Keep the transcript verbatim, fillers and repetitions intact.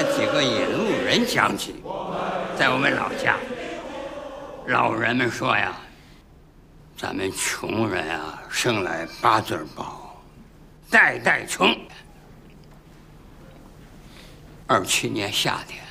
几个引路人讲起，在我们老家，老人们说呀，咱们穷人啊，生来八字薄，代代穷。二七年夏天，